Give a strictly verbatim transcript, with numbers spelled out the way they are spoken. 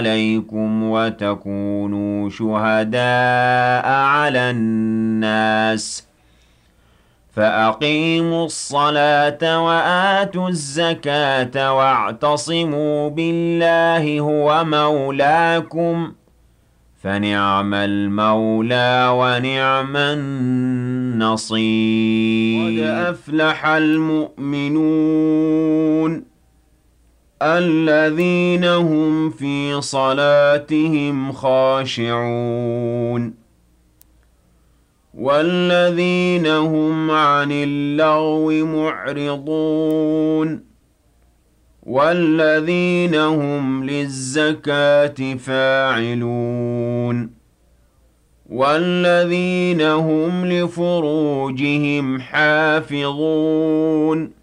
عليكم وتكونوا شهداء على الناس فأقيموا الصلاة وآتوا الزكاة واعتصموا بالله هو مولاكم فنعم المولى ونعم النصير. قد أفلح المؤمنون الذين هم في صلاتهم خاشعون والذين هم عن اللغو معرضون والذين هم للزكاة فاعلون والذين هم لفروجهم حافظون